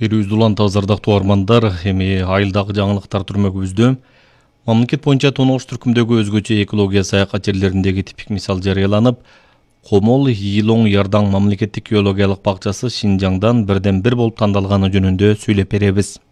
Берүүбүздү улан тазардактуу армандар, эми айылдагы жаңылыктар түрмөгүбүздө мамлекет боюнча тоногуч түркүмдөгү өзгөчө экология саякат жерлериндеги типик мисал жарыяланып, Комол Йилоң Ярдаң мамлекеттик геологиялык бакчасы Шинжаңдан бирден бир болуп тандалганы жөнүндө сүйлөп беребиз.